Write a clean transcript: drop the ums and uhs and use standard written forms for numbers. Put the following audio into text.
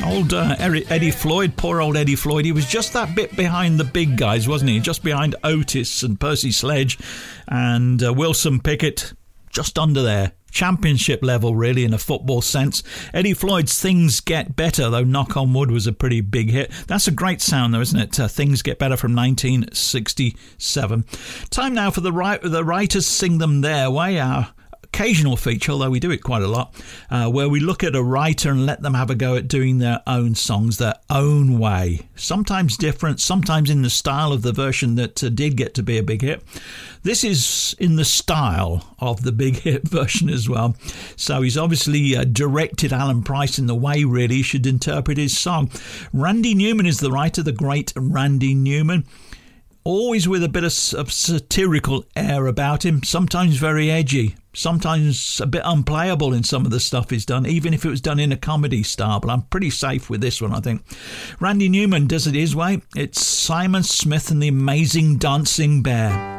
Old Eddie Floyd, poor old Eddie Floyd. He was just that bit behind the big guys, wasn't he? Just behind Otis and Percy Sledge and Wilson Pickett, just under there. Championship level, really, in a football sense. Eddie Floyd's Things Get Better, though Knock on Wood was a pretty big hit. That's a great sound, though, isn't it? Things Get Better from 1967. Time now for the Writers Sing Them Their Way, our occasional feature, although we do it quite a lot, where we look at a writer and let them have a go at doing their own songs their own way. Sometimes different, sometimes in the style of the version that did get to be a big hit. This is in the style of the big hit version as well. So he's obviously directed Alan Price in the way, really, he should interpret his song. Randy Newman is the writer, the great Randy Newman. Always with a bit of satirical air about him, sometimes very edgy, sometimes a bit unplayable in some of the stuff he's done, even if it was done in a comedy style, but I'm pretty safe with this one, I think. Randy Newman does it his way. It's Simon Smith and the Amazing Dancing Bear.